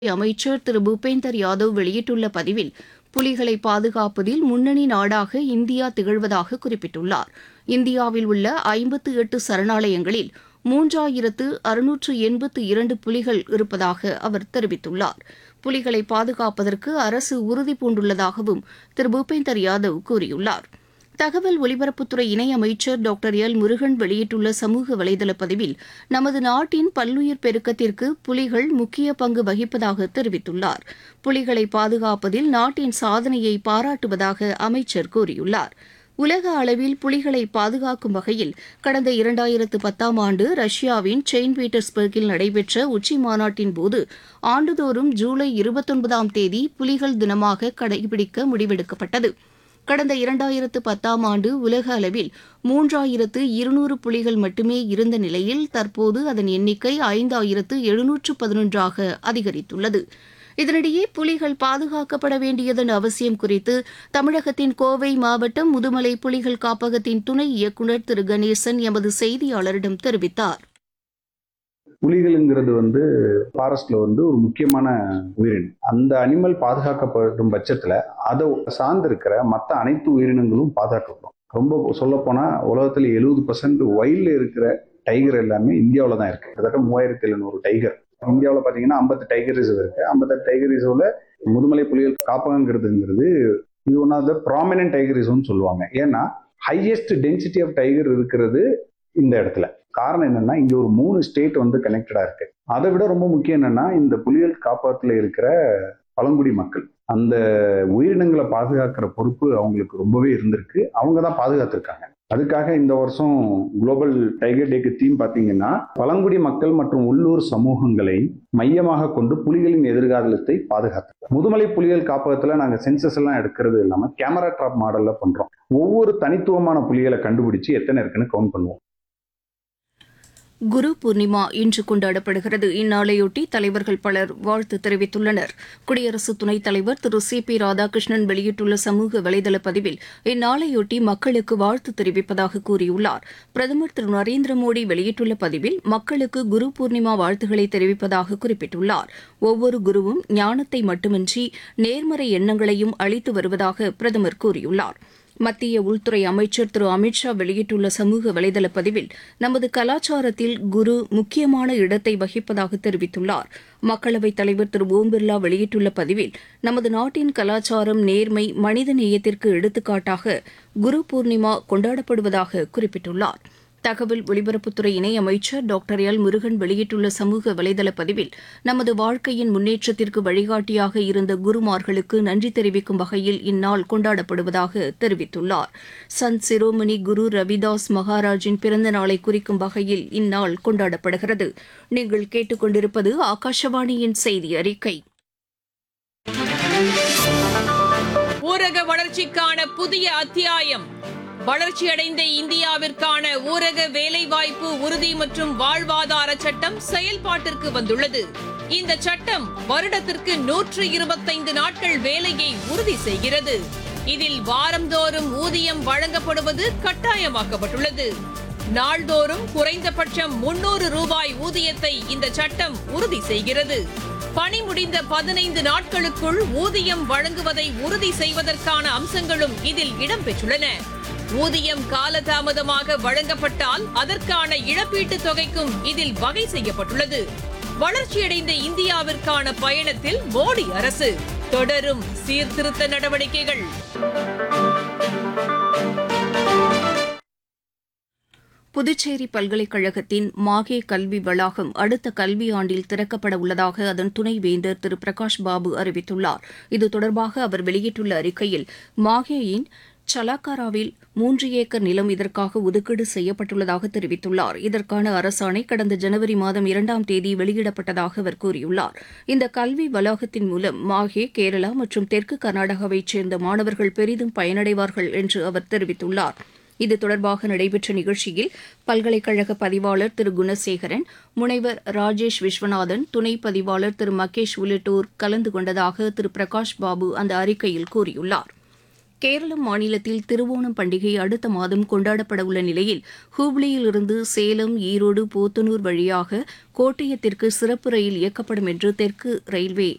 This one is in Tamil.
அமைச்சர் திரு பூபேந்தர் யாதவ் வெளியிட்டுள்ள பதிவில் புலிகளை பாதுகாப்பதில் முன்னணி நாடாக இந்தியா திகழ்வதாக குறிப்பிட்டுள்ளார். இந்தியாவில் உள்ள 58 சரணாலயங்களில் 3682 புலிகள் இருப்பதாக அவர் தெரிவித்துள்ளார். புலிகளை பாதுகாப்பதற்கு அரசு உறுதிபூண்டுள்ளதாகவும் திரு பூபேந்தர் யாதவ் கூறியுள்ளார். தகவல் ஒலிபரப்புத்துறை இணையமைச்சர் டாக்டர் எல் முருகன் வெளியிட்டுள்ள சமூக வலைதள பதிவில் நமது நாட்டின் பல்லுயிர் பெருக்கத்திற்கு புலிகள் முக்கிய பங்கு வகிப்பதாக தெரிவித்துள்ளார். புலிகளை பாதுகாப்பதில் நாட்டின் சாதனையை பாராட்டுவதாக அமைச்சர் கூறியுள்ளார். உலக அளவில் புலிகளை பாதுகாக்கும் வகையில் கடந்த 2010ஆம் ஆண்டு ரஷ்யாவின் செயின்ட் பீட்டர்ஸ்பர்கில் நடைபெற்ற உச்சிமாநாட்டின் போது ஆண்டுதோறும் ஜூலை 29ஆம் தேதி புலிகள் தினமாக கடைபிடிக்க முடிவெடுக்கப்பட்டது. கடந்த 2010ஆம் ஆண்டு உலக அளவில் 3200 புலிகள் மட்டுமே இருந்த நிலையில் தற்போது அதன் எண்ணிக்கை 5711ஆக அதிகரித்துள்ளது. இதனிடையே புலிகள் பாதுகாக்கப்பட வேண்டியதன் அவசியம் குறித்து தமிழகத்தின் கோவை மாவட்டம் முதுமலை புலிகள் காப்பகத்தின் துணை இயக்குநர் திரு கணேசன் எமது செய்தியாளரிடம் தெரிவித்தார். புலிகள்ங்கிறது ஃபாரஸ்ட்ல ஒரு முக்கியமான உயிரினம். அந்த அனிமல் பாதுகாக்கப்படும் பட்சத்துல அதை சார்ந்திருக்கிற மற்ற அனைத்து உயிரினங்களும் பாதுகாக்கப்படும். ரொம்ப சொல்ல போனா உலகத்துல 70% வைல்ட்ல இருக்கிற டைகர் எல்லாமே இந்தியாவில தான் இருக்கு. கிட்டத்தட்ட 3700 டைகர் இந்தியாவில் பாத்தீங்கன்னா 50 டைகர் ரிசர்வ் இருக்கு. 58 டைகர் ரிசர்வ்ல முதுமலை புலிகள் காப்பகங்கிறதுங்கிறது இது one of the prominent tiger ரிசர்வ்னு சொல்லுவாங்க. ஏன்னா ஹையஸ்ட் டென்சிட்டி ஆஃப் டைகர் இருக்கிறது இந்த இடத்துல. காரணம் என்னன்னா இங்க ஒரு 3 ஸ்டேட் கனெக்டடா இருக்கு. அதை விட ரொம்ப முக்கியம் என்னன்னா இந்த புலிகள் காப்பகத்துல இருக்கிற பழங்குடி மக்கள் அந்த உயிரினங்களை பாதுகாக்கிற பொறுப்பு அவங்களுக்கு ரொம்பவே இருந்திருக்கு. அவங்க தான் பாதுகாத்திருக்காங்க. அதுக்காக இந்த வருஷம் குளோபல் டைகர் டேக்கு தீம் பாத்தீங்கன்னா பழங்குடி மக்கள் மற்றும் உள்ளூர் சமூகங்களை மையமாக கொண்டு புலிகளின் எதிர்காலத்தை பாதுகாத்து முதுமலை புலிகள் காப்பகத்துல நாங்க சென்சஸ் எல்லாம் எடுக்கிறது இல்லாம கேமரா டிராப் மாடல்ல பண்றோம். ஒவ்வொரு தனித்துவமான புலிகளை கண்டுபிடிச்சு எத்தனை இருக்குன்னு கவுண்ட் பண்ணுவோம். குரு பூர்ணிமா இன்று கொண்டாடப்படுகிறது. இந்நாளையொட்டி தலைவர்கள் பலர் வாழ்த்து தெரிவித்துள்ளனர். குடியரசு துணைத் தலைவர் திரு சி.பி. ராதாகிருஷ்ணன் வெளியிட்டுள்ள சமூக வலைதள பதிவில் இந்நாளையொட்டி மக்களுக்கு வாழ்த்து தெரிவிப்பதாக கூறியுள்ளார். பிரதமர் திரு நரேந்திர மோடி வெளியிட்டுள்ள பதிவில் மக்களுக்கு குரு பூர்ணிமா வாழ்த்துக்களை தெரிவிப்பதாக குறிப்பிட்டுள்ளார். ஒவ்வொரு குருவும் ஞானத்தை மட்டுமின்றி நேர்மறை எண்ணங்களையும் அளித்து வருவதாக பிரதமர் கூறியுள்ளார். மத்திய உள்துறை அமைச்சர் திரு அமித்ஷா வெளியிட்டுள்ள சமூக வலைதள பதிவில் நமது கலாச்சாரத்தில் குரு முக்கியமான இடத்தை வகிப்பதாக தெரிவித்துள்ளார். மக்களவைத் தலைவர் திரு ஓம் பிர்லா வெளியிட்டுள்ள பதிவில் நமது நாட்டின் கலாச்சாரம் நேர்மை மனித நேயத்திற்கு எடுத்துக்காட்டாக குரு பூர்ணிமா கொண்டாடப்படுவதாக குறிப்பிட்டுள்ளார். தகவல் ஒலிபரப்புத்துறை இணையமைச்சர் டாக்டர் எல் முருகன் வெளியிட்டுள்ள சமூக வலைதள பதிவில் நமது வாழ்க்கையின் முன்னேற்றத்திற்கு வழிகாட்டியாக இருந்த குருமார்களுக்கு நன்றி தெரிவிக்கும் வகையில் இந்நாள் கொண்டாடப்படுவதாக தெரிவித்துள்ளார். சந்த் சிரோமணி குரு ரவிதாஸ் மகாராஜின் பிறந்த நாளை குறிக்கும் வகையில் இந்நாள் கொண்டாடப்படுகிறது. நீங்கள் கேட்டுக்கொண்டிருப்பது ஆகாஷவாணியின் செய்தி அறிக்கை. ஊரக வளர்ச்சிக்கான புதிய அத்தியாயம். வளர்ச்சியடைந்த இந்தியாவிற்கான ஊரக வேலைவாய்ப்பு உறுதி மற்றும் வாழ்வாதார சட்டம் செயல்பாட்டிற்கு வந்துள்ளது. இந்த சட்டம் வருடத்திற்கு 125 நாட்கள் வேலையை உறுதி செய்கிறது. இதில் வாரந்தோறும் ஊதியம் வழங்கப்படுவது கட்டாயமாக்கப்பட்டுள்ளது. நாள்தோறும் குறைந்தபட்சம் 300 ரூபாய் ஊதியத்தை இந்த சட்டம் உறுதி செய்கிறது. பணி முடிந்த 15 நாட்களுக்குள் ஊதியம் வழங்குவதை உறுதி செய்வதற்கான அம்சங்களும் இதில் இடம்பெற்றுள்ளன. ஊதியம் காலதாமதமாக வழங்கப்பட்டால் அதற்கான இழப்பீட்டுத் தொகைக்கும் இதில் வகை செய்யப்பட்டுள்ளது. வளர்ச்சியடைந்த இந்தியாவிற்கான பயணத்தில் மோடி அரசு தொடரும் சீர்திருத்த நடவடிக்கைகள். புதுச்சேரி பல்கலைக்கழகத்தின் மாகே கல்வி வளாகம் அடுத்த கல்வியாண்டில் திறக்கப்பட உள்ளதாக அதன் துணைவேந்தர் திரு பிரகாஷ் பாபு அறிவித்துள்ளார். இது தொடர்பாக அவர் வெளியிட்டுள்ள அறிக்கையில் மாகேயின் சலாக்காராவில் 3 ஏக்கர் நிலம் இதற்காக ஒதுக்கீடு செய்யப்பட்டுள்ளதாக தெரிவித்துள்ளார். இதற்கான அரசாணை கடந்த ஜனவரி மாதம் 2ஆம் தேதி வெளியிடப்பட்டதாக அவர் கூறியுள்ளார். இந்த கல்வி வளாகத்தின் மூலம் மாஹே, கேரளா மற்றும் தெற்கு கர்நாடகாவைச் சேர்ந்த மாணவர்கள் பெரிதும் பயனடைவார்கள் என்று அவர் தெரிவித்துள்ளார். இது தொடர்பாக நடைபெற்ற நிகழ்ச்சியில் பல்கலைக்கழக பதிவாளர் திரு குணசேகரன், முனைவர் ராஜேஷ் விஸ்வநாதன், துணை பதிவாளர் திரு மகேஷ் உள்ளிட்டோர் கலந்து கொண்டதாக திரு பிரகாஷ் பாபு அந்த அறிக்கையில் கூறியுள்ளார். கேரளம் மாநிலத்தில் திருவோணம் பண்டிகை அடுத்த மாதம் கொண்டாடப்பட உள்ள நிலையில் ஹூப்ளியிலிருந்து சேலம், ஈரோடு, போத்தனூர் வழியாக கோட்டயத்திற்கு சிறப்பு ரயில் இயக்கப்படும் என்று தெற்கு ரயில்வே